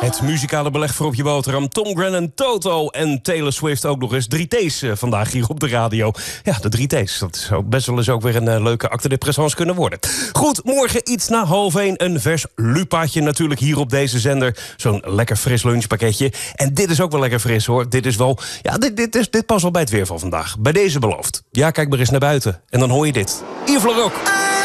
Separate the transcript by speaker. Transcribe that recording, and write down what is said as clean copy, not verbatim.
Speaker 1: Het muzikale beleg voor op je boterham. Tom Grennan, Toto en Taylor Swift ook nog eens. 3 T's vandaag hier op de radio. Ja, de 3 T's. Dat zou best wel eens ook weer een leuke acte de présence kunnen worden. Goed, morgen iets na 12:30 een vers lupaatje natuurlijk hier op deze zender. Zo'n lekker fris lunchpakketje. En dit is ook wel lekker fris hoor. Dit is wel, ja, dit past wel bij het weer van vandaag. Bij deze beloofd. Ja, kijk maar eens naar buiten. En dan hoor je dit. Yves Laroque.